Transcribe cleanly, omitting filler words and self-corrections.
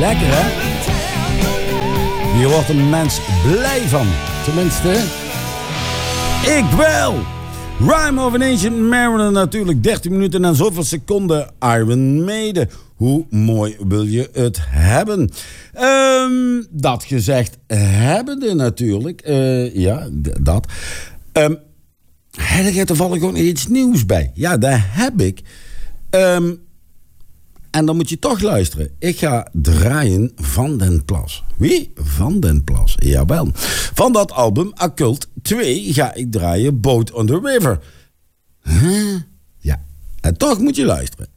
Lekker, hè? Hier wordt een mens blij van. Tenminste, ik wel. Rime of an Ancient Mariner natuurlijk. 13 minuten en zoveel seconden. Iron Maiden. Hoe mooi wil je het hebben? Dat gezegd hebbende natuurlijk. Ja, dat. Heb ik er toevallig gewoon iets nieuws bij? Ja, daar heb ik. En dan moet je toch luisteren. Ik ga draaien Van den Plas. Wie? Van den Plas. Jawel. Van dat album Occult 2 ga ik draaien Boat on the River. Huh? Ja. En toch moet je luisteren.